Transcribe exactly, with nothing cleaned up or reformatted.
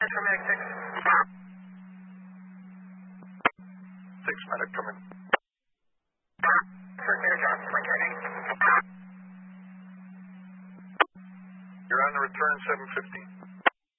Metro Medic six. six Medic, come in. First air drop, point training. You're on the return seven fifty.